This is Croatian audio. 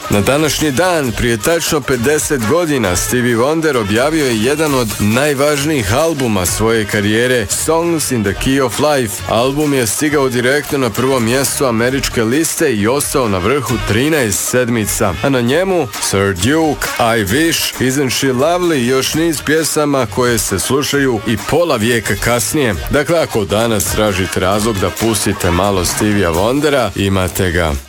Na današnji dan, prije tačno 50 godina, Stevie Wonder objavio je jedan od najvažnijih albuma svoje karijere, Songs in the Key of Life. Album je stigao direktno na prvo mjesto američke liste i ostao na vrhu 13 sedmica, a na njemu Sir Duke, I Wish, Isn't She Lovely i još niz pjesama koje se slušaju i pola vijeka kasnije. Dakle, ako danas tražite razlog da pustite malo Stevie Wondera, imate ga.